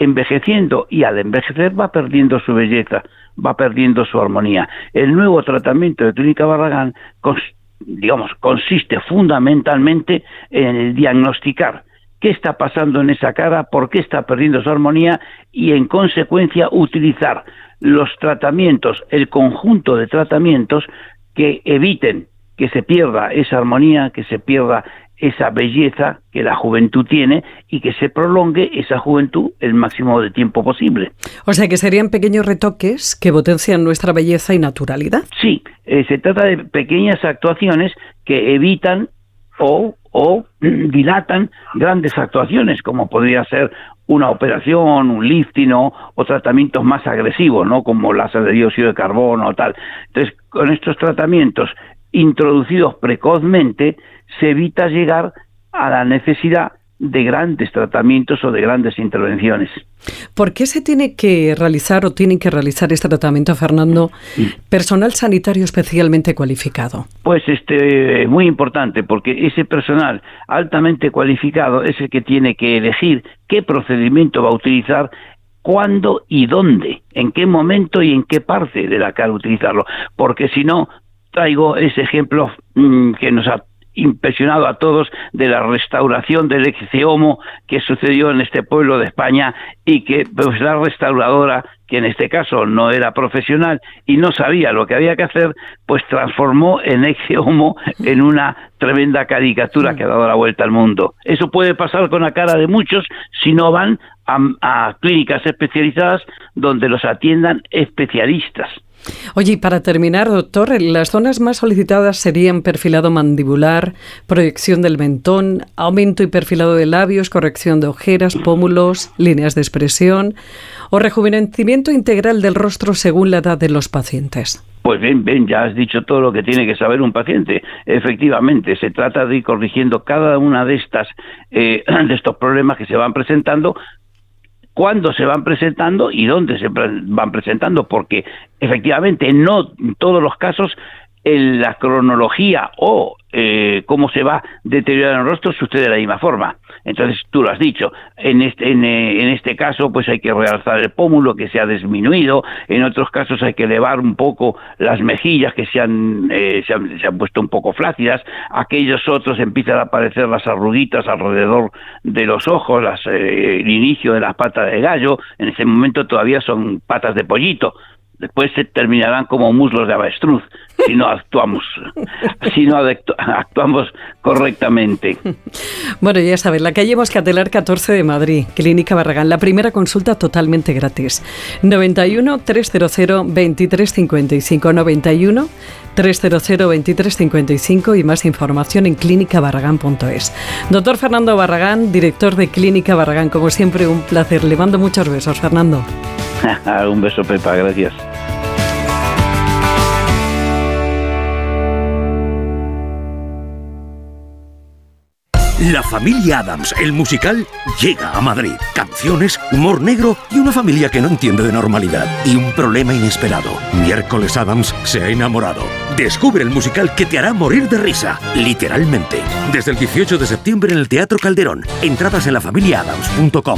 envejeciendo y al envejecer va perdiendo su belleza, va perdiendo su armonía. El nuevo tratamiento de Clínica Barragán consiste fundamentalmente en el diagnosticar qué está pasando en esa cara, por qué está perdiendo su armonía y en consecuencia utilizar los tratamientos, el conjunto de tratamientos que eviten que se pierda esa armonía, que se pierda esa belleza que la juventud tiene y que se prolongue esa juventud el máximo de tiempo posible. O sea que serían pequeños retoques que potencian nuestra belleza y naturalidad. Sí, se trata de pequeñas actuaciones que evitan o dilatan grandes actuaciones, como podría ser una operación, un lifting o tratamientos más agresivos, ¿no? Como láser de dióxido de carbono o tal. Entonces, con estos tratamientos introducidos precozmente, se evita llegar a la necesidad de grandes tratamientos o de grandes intervenciones. ¿Por qué se tiene que realizar o tienen que realizar este tratamiento, Fernando, personal sanitario especialmente cualificado? Pues muy importante, porque ese personal altamente cualificado es el que tiene que elegir qué procedimiento va a utilizar, cuándo y dónde, en qué momento y en qué parte de la cara utilizarlo, porque si no, traigo ese ejemplo que nos ha impresionado a todos de la restauración del ecceomo que sucedió en este pueblo de España y que pues, la restauradora, que en este caso no era profesional y no sabía lo que había que hacer, pues transformó el ecceomo en una tremenda caricatura que ha dado la vuelta al mundo. Eso puede pasar con la cara de muchos si no van a clínicas especializadas donde los atiendan especialistas. Oye, y para terminar, doctor, las zonas más solicitadas serían perfilado mandibular, proyección del mentón, aumento y perfilado de labios, corrección de ojeras, pómulos, líneas de expresión o rejuvenecimiento integral del rostro según la edad de los pacientes. Pues bien, ya has dicho todo lo que tiene que saber un paciente. Efectivamente, se trata de ir corrigiendo cada una de estos problemas que se van presentando, cuándo se van presentando y dónde se van presentando, porque efectivamente no en todos los casos la cronología o cómo se va deteriorando el rostro sucede de la misma forma. Entonces, tú lo has dicho, en este caso pues hay que realzar el pómulo que se ha disminuido, en otros casos hay que elevar un poco las mejillas que se han puesto un poco flácidas, aquellos otros empiezan a aparecer las arruguitas alrededor de los ojos, el inicio de las patas de gallo, en ese momento todavía son patas de pollito. Después se terminarán como muslos de avestruz si no actuamos correctamente. Bueno, ya sabes, la calle Moscatelar 14 de Madrid, Clínica Barragán. La primera consulta totalmente gratis. 91 300 2355 91 300 2355 y más información en clínicabarragán.es. Doctor Fernando Barragán, director de Clínica Barragán, como siempre un placer. Le mando muchos besos, Fernando. Un beso, Pepa, gracias. La familia Addams, el musical, llega a Madrid. Canciones, humor negro y una familia que no entiende de normalidad. Y un problema inesperado. Miércoles Addams se ha enamorado. Descubre el musical que te hará morir de risa, literalmente. Desde el 18 de septiembre en el Teatro Calderón. Entradas en lafamiliaadams.com.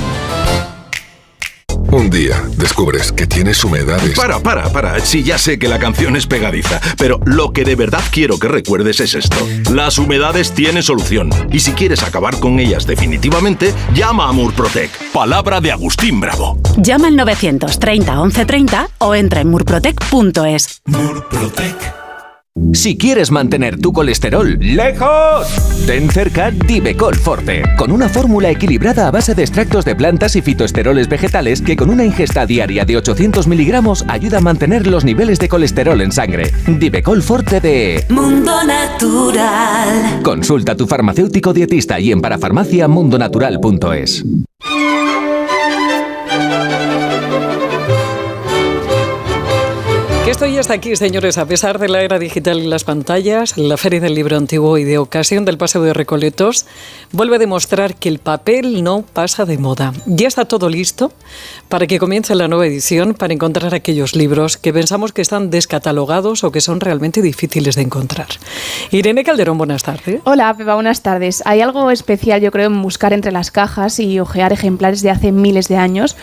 Un día descubres que tienes humedades. Para. Sí, ya sé que la canción es pegadiza, pero lo que de verdad quiero que recuerdes es esto. Las humedades tienen solución. Y si quieres acabar con ellas definitivamente, llama a Murprotec. Palabra de Agustín Bravo. Llama al 930 1130 o entra en murprotec.es. Murprotec. Si quieres mantener tu colesterol lejos, ten cerca Divecol Forte, con una fórmula equilibrada a base de extractos de plantas y fitoesteroles vegetales que con una ingesta diaria de 800 miligramos ayuda a mantener los niveles de colesterol en sangre. Divecol Forte de Mundo Natural. Consulta a tu farmacéutico dietista y en parafarmacia mundonatural.es. Que esto ya está aquí, señores, a pesar de la era digital y las pantallas, la Feria del Libro Antiguo y de ocasión del Paseo de Recoletos vuelve a demostrar que el papel no pasa de moda. Ya está todo listo para que comience la nueva edición, para encontrar aquellos libros que pensamos que están descatalogados o que son realmente difíciles de encontrar. Irene Calderón, buenas tardes. Hola, Pepa, buenas tardes. Hay algo especial, yo creo, en buscar entre las cajas y hojear ejemplares de hace miles de años,